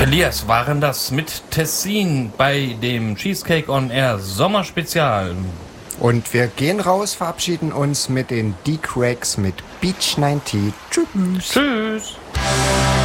Verliers waren das mit Tessin bei dem Cheesecake on Air Sommerspezial. Und wir gehen raus, verabschieden uns mit den D-Cracks mit Beach 90. Tschüss. Tschüss.